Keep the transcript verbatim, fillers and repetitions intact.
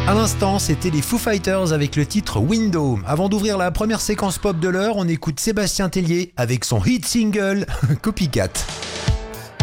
À l'instant, c'était les Foo Fighters avec le titre Window. Avant d'ouvrir la première séquence pop de l'heure, on écoute Sébastien Tellier avec son hit single Copycat.